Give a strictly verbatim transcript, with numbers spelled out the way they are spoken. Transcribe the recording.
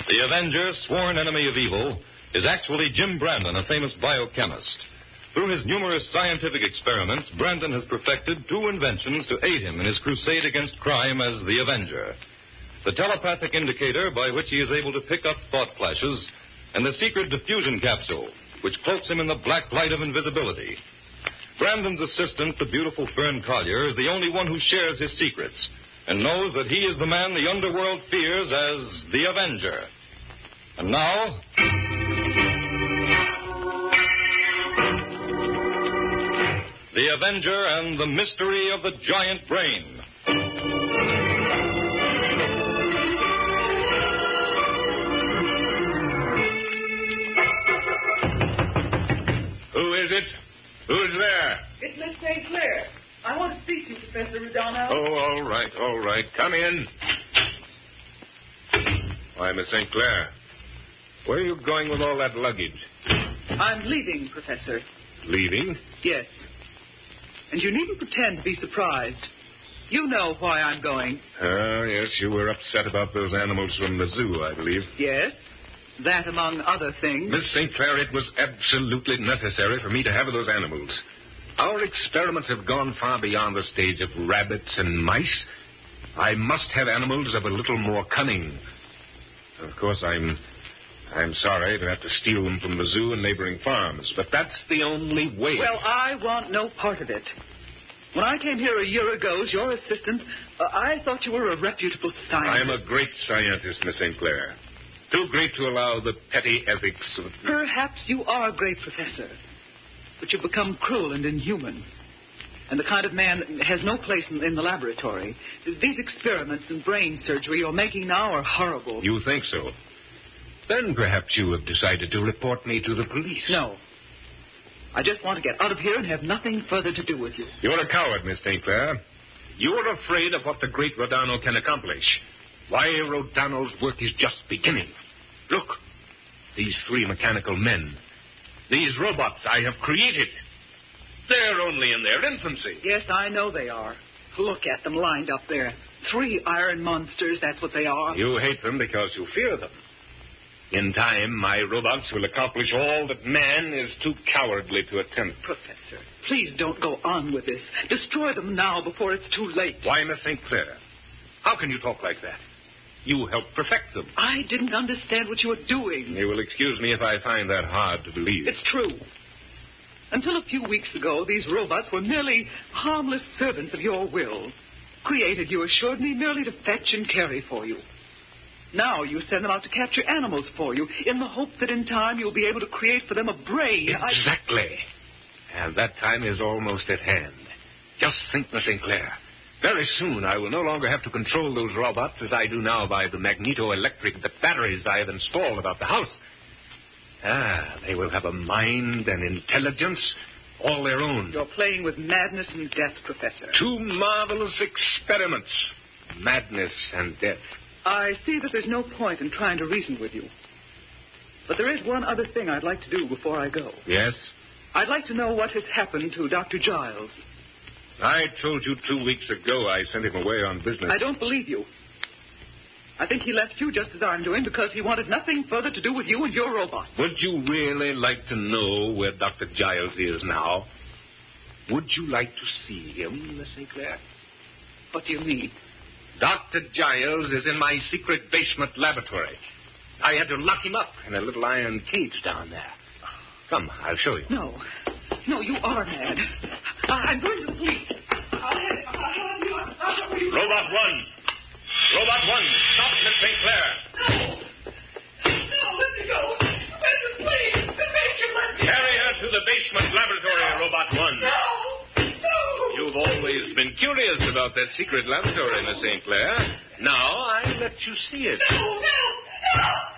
The Avenger, sworn enemy of evil, is actually Jim Brandon, a famous biochemist. Through his numerous scientific experiments, Brandon has perfected two inventions to aid him in his crusade against crime as the Avenger. The telepathic indicator by which he is able to pick up thought flashes, and the secret diffusion capsule, which cloaks him in the black light of invisibility. Brandon's assistant, the beautiful Fern Collier, is the only one who shares his secrets and knows that he is the man the underworld fears as the Avenger. And now, The Avenger and the Mystery of the Giant Brain. Who is it? Who's there? It's Miss Saint Clair. I want to speak to you, Professor O'Donnell. Oh, all right, all right. Come in. Why, Miss Saint Clair, where are you going with all that luggage? I'm leaving, Professor. Leaving? Yes. And you needn't pretend to be surprised. You know why I'm going. Oh, yes, you were upset about those animals from the zoo, I believe. Yes. That among other things. Miss Saint Clair, it was absolutely necessary for me to have those animals. Our experiments have gone far beyond the stage of rabbits and mice. I must have animals of a little more cunning. Of course, I'm I'm sorry to have to steal them from the zoo and neighboring farms, but that's the only way. Well, I want no part of it. When I came here a year ago as your assistant, uh, I thought you were a reputable scientist. I'm a great scientist, Miss Saint Clair. Too great to allow the petty ethics of... Perhaps you are a great professor, but you've become cruel and inhuman. And the kind of man that has no place in, in the laboratory. These experiments and brain surgery you're making now are horrible. You think so? Then perhaps you have decided to report me to the police. No. I just want to get out of here and have nothing further to do with you. You're a coward, Miss Saint Clair. You're afraid of what the great Rodano can accomplish. Why, Rodano's work is just beginning. Look, these three mechanical men, these robots I have created, they're only in their infancy. Yes, I know they are. Look at them lined up there. Three iron monsters, that's what they are. You hate them because you fear them. In time, my robots will accomplish all that man is too cowardly to attempt. Professor, please don't go on with this. Destroy them now before it's too late. Why, Miss Saint Clair? How can you talk like that? You helped perfect them. I didn't understand what you were doing. You will excuse me if I find that hard to believe. It's true. Until a few weeks ago, these robots were merely harmless servants of your will. Created, you assured me, merely to fetch and carry for you. Now you send them out to capture animals for you, in the hope that in time you'll be able to create for them a brain. Exactly. I... And that time is almost at hand. Just think, Miss Saint Clair. Very soon I will no longer have to control those robots as I do now by the magneto-electric the batteries I have installed about the house. Ah, they will have a mind and intelligence all their own. You're playing with madness and death, Professor. Two marvelous experiments. Madness and death. I see that there's no point in trying to reason with you. But there is one other thing I'd like to do before I go. Yes? I'd like to know what has happened to Doctor Giles. I told you two weeks ago I sent him away on business. I don't believe you. I think he left you just as I'm doing because he wanted nothing further to do with you and your robot. Would you really like to know where Doctor Giles is now? Would you like to see him, Miss Saint Clair? What do you mean? Doctor Giles is in my secret basement laboratory. I had to lock him up in a little iron cage down there. Come, I'll show you. No. No, you are mad. I'm going to the police. I'll have, I'll have you. I'll have you. Robot one. Robot one. Stop, Miss Saint Clair. No. No, let me go. Professor, please. Make you let me. Carry her to the basement laboratory, Robot one. No. No. You've always been curious about that secret laboratory, Miss Saint Clair. Now I let you see it. No, no, no.